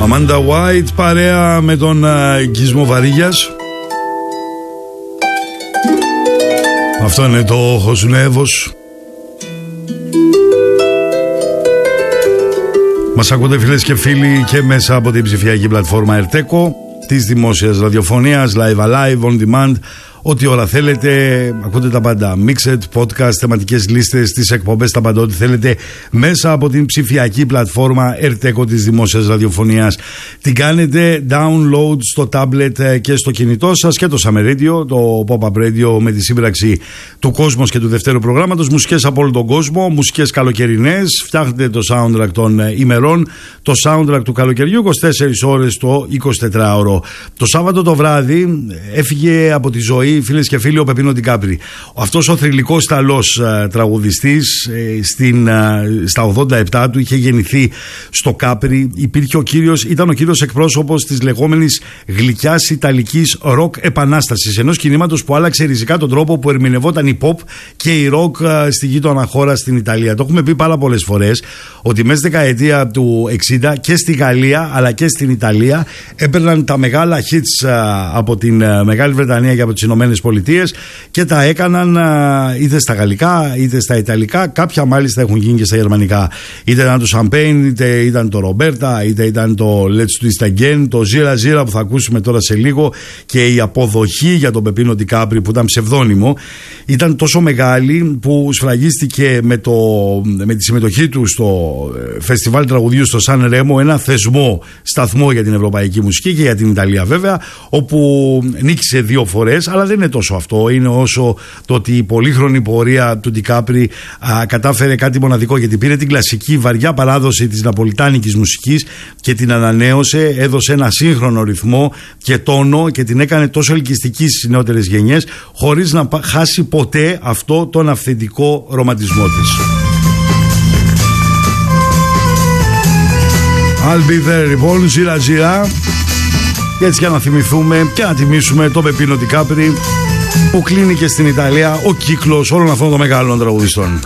Αμάντα White παρέα με τον Γκίσμο Βαρίγιας. Αυτό είναι το Χωσουνεύος. Μας ακούτε φίλες και φίλοι και μέσα από την ψηφιακή πλατφόρμα Ερτέκο της δημόσιας ραδιοφωνίας, live alive, on demand. Ό,τι ώρα θέλετε, ακούτε τα πάντα. Mixed, podcast, θεματικές λίστες, τις εκπομπές, τα πάντα. Ό,τι θέλετε μέσα από την ψηφιακή πλατφόρμα Ερτέκο της δημόσιας ραδιοφωνίας. Την κάνετε download στο tablet και στο κινητό σας και το Summer Radio, το pop-up radio με τη σύμπραξη του Κόσμος και του δευτέρου προγράμματος. Μουσικές από όλο τον κόσμο, μουσικές καλοκαιρινές. Φτιάχνετε το soundtrack των ημερών, το soundtrack του καλοκαιριού, 24 ώρες το 24ωρο. Το Σάββατο το βράδυ έφυγε από τη ζωή, φίλες και φίλοι, ο Πεπίνο Ντικάπρι. Αυτός ο θρυλικός Ιταλός τραγουδιστής στα 87 του είχε γεννηθεί στο Κάπρι. Ήταν ο κύριος εκπρόσωπος της λεγόμενης γλυκιάς ιταλικής ροκ επανάστασης, ενός κινήματος που άλλαξε ριζικά τον τρόπο που ερμηνευόταν η pop και η ροκ στη γείτονα χώρα στην Ιταλία. Το έχουμε πει πάρα πολλές φορές ότι μέσα στη δεκαετία του 60 και στη Γαλλία αλλά και στην Ιταλία έπαιρναν τα μεγάλα hits από την Μεγάλη Βρετανία και από τις Ηνωμένες Πολιτείες και τα έκαναν είτε στα γαλλικά είτε στα ιταλικά, κάποια μάλιστα έχουν γίνει και στα γερμανικά. Είτε ήταν το Champagne, είτε ήταν το Roberta, είτε ήταν το Let's Twist Again, το Zira Zira που θα ακούσουμε τώρα σε λίγο, και η αποδοχή για τον Πεπίνο Ντικάπρι που ήταν ψευδόνυμο ήταν τόσο μεγάλη που σφραγίστηκε με τη συμμετοχή του στο φεστιβάλ τραγουδιού στο Σαν Ρέμο, ένα θεσμό σταθμό για την ευρωπαϊκή μουσική και για την Ιταλία βέβαια, όπου νίκησε 2 φορές. Αλλά δεν είναι τόσο αυτό, είναι όσο το ότι η πολύχρονη πορεία του Ντικάπρι κατάφερε κάτι μοναδικό, γιατί πήρε την κλασική βαριά παράδοση της ναπολιτάνικης μουσικής και την ανανέωσε, έδωσε ένα σύγχρονο ρυθμό και τόνο και την έκανε τόσο ελκυστική στις νεότερες γενιές, χωρίς να χάσει ποτέ αυτό τον αυθεντικό ρομαντισμό της. I'll be there, λοιπόν, Zira Zira. Και έτσι για να θυμηθούμε και να τιμήσουμε τον Πεπίνο Ντικάπρι, που κλείνει και στην Ιταλία ο κύκλος όλων αυτών των μεγάλων τραγουδιστών.